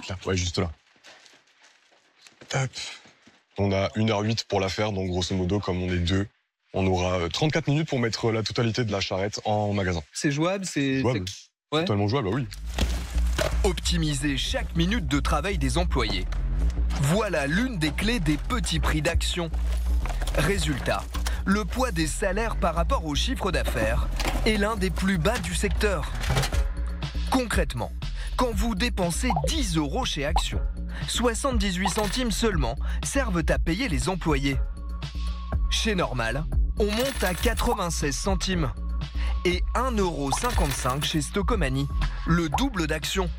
là. Ouais, juste là. Hop. On a 1h08 pour la faire, donc grosso modo, comme on est deux, on aura 34 minutes pour mettre la totalité de la charrette en magasin. C'est jouable, c'est... Jouable. Ouais. Totalement jouable, bah oui. Optimiser chaque minute de travail des employés. Voilà l'une des clés des petits prix d'action. Résultat, le poids des salaires par rapport au chiffre d'affaires est l'un des plus bas du secteur. Concrètement, quand vous dépensez 10 € chez Action, 78 centimes seulement servent à payer les employés. Chez Normal, on monte à 96 centimes. Et 1,55 € chez Stocomanie, le double d'Action.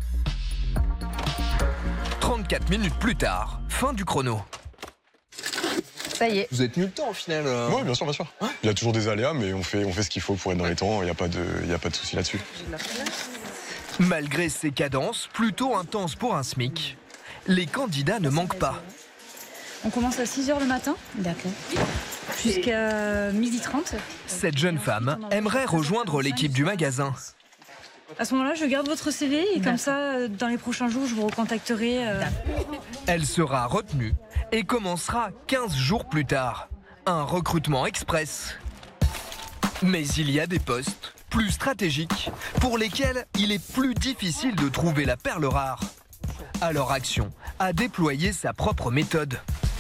34 minutes plus tard, fin du chrono. Ça y est. Vous êtes tenu le temps au final. Ouais, bien sûr, bien sûr. Il y a toujours des aléas, mais on fait ce qu'il faut pour être dans les temps. Il n'y a pas de souci là-dessus. Malgré ces cadences plutôt intenses pour un SMIC, les candidats ne manquent pas. On commence à 6 h le matin. D'accord. Jusqu'à 12h30. Cette jeune femme aimerait rejoindre l'équipe du magasin. À ce moment-là, je garde votre CV et comme ça, dans les prochains jours, je vous recontacterai. Elle sera retenue et commencera 15 jours plus tard. Un recrutement express. Mais il y a des postes plus stratégiques pour lesquels il est plus difficile de trouver la perle rare. Alors Action a déployé sa propre méthode.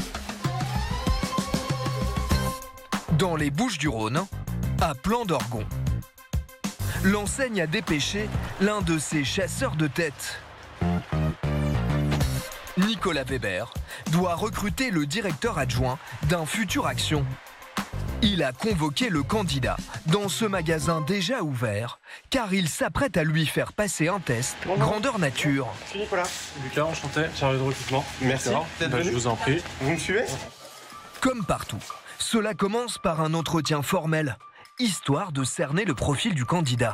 Dans les Bouches-du-Rhône, à Plan d'Orgon, l'enseigne a dépêché l'un de ses chasseurs de tête. Nicolas Weber doit recruter le directeur adjoint d'un futur Action. Il a convoqué le candidat dans ce magasin déjà ouvert, car il s'apprête à lui faire passer un test grandeur nature. Je suis Nicolas. Lucas, enchanté, chargé de recrutement. Merci. Je vous en prie. Vous me suivez? Comme partout, cela commence par un entretien formel, histoire de cerner le profil du candidat.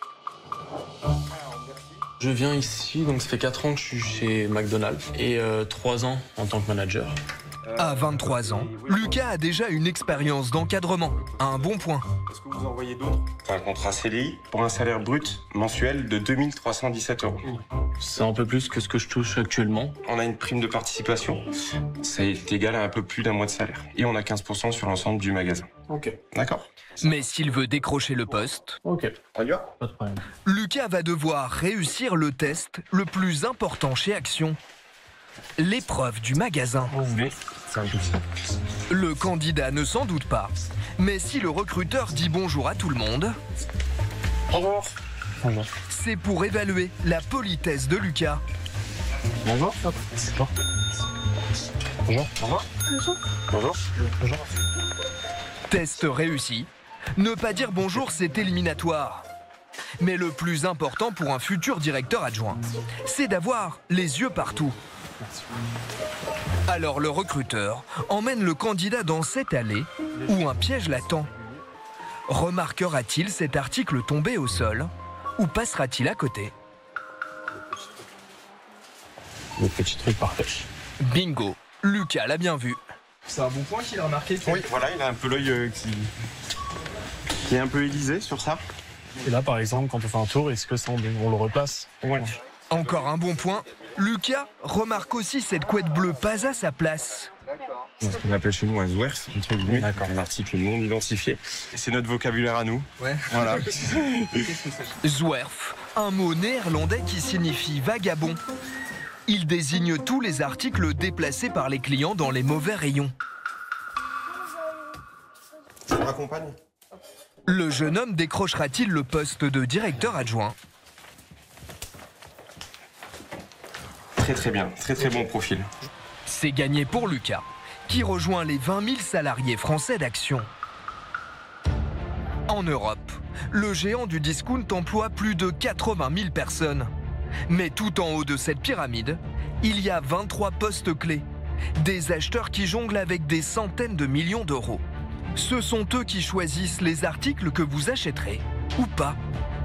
Je viens ici, donc ça fait 4 ans que je suis chez McDonald's et 3 ans en tant que manager. À 23 ans, Lucas a déjà une expérience d'encadrement, un bon point. Est-ce que vous envoyez d'autres? Un contrat CDI pour un salaire brut mensuel de 2317 €. C'est un peu plus que ce que je touche actuellement. On a une prime de participation, ça est égal à un peu plus d'un mois de salaire. Et on a 15% sur l'ensemble du magasin. Ok. D'accord? Mais s'il veut décrocher le poste, Ok. On y va? Pas de problème. Lucas va devoir réussir le test le plus important chez Action. L'épreuve du magasin. Vous voulez? C'est un peu ça. Le candidat ne s'en doute pas. Mais si le recruteur dit bonjour à tout le monde, Bonjour. Bonjour. c'est pour évaluer la politesse de Lucas. Bonjour. Bonjour. Bonjour. Bonjour. Bonjour. Bonjour. Test réussi. Ne pas dire bonjour, c'est éliminatoire. Mais le plus important pour un futur directeur adjoint, c'est d'avoir les yeux partout. Alors le recruteur emmène le candidat dans cette allée où un piège l'attend. Remarquera-t-il cet article tombé au sol ou passera-t-il à côté? Le petit truc parfait. Bingo, Lucas l'a bien vu. C'est un bon point qu'il a remarqué. Oui, voilà, il a un peu l'œil qui est un peu aiguisé sur ça. Et là, par exemple, quand on fait un tour, est-ce que ça, on le replace? Ouais. Encore un bon point. Lucas remarque aussi cette couette bleue pas à sa place. C'est ce qu'on appelle chez nous un zwerf, entre guillemets. D'accord. Un article non identifié. Et c'est notre vocabulaire à nous. Ouais. Voilà. Zwerf, un mot néerlandais qui signifie vagabond. Il désigne tous les articles déplacés par les clients dans les mauvais rayons. Je vous raccompagne. Le jeune homme décrochera-t-il le poste de directeur adjoint? Très très bien, très très bon profil. C'est gagné pour Lucas, qui rejoint les 20 000 salariés français d'Action. En Europe, le géant du discount emploie plus de 80 000 personnes. Mais tout en haut de cette pyramide, il y a 23 postes clés. Des acheteurs qui jonglent avec des centaines de millions d'euros. Ce sont eux qui choisissent les articles que vous achèterez ou pas.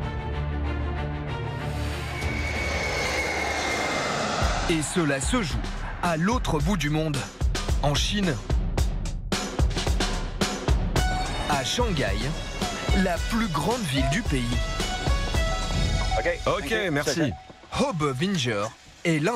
Et cela se joue à l'autre bout du monde, en Chine. À Shanghai, la plus grande ville du pays. Ok, merci. Hobe Winger est l'un